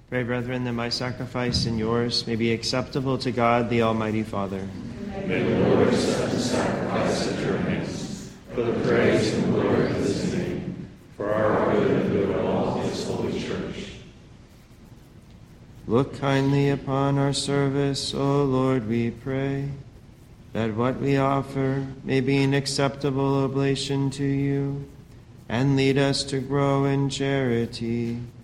Pray, brethren, that my sacrifice and yours may be acceptable to God, the Almighty Father. May the Lord accept the sacrifice at your hands, for the praise and glory of his name, for our good and good of all his holy church. Look kindly upon our service, O Lord, we pray, that what we offer may be an acceptable oblation to you, and lead us to grow in charity.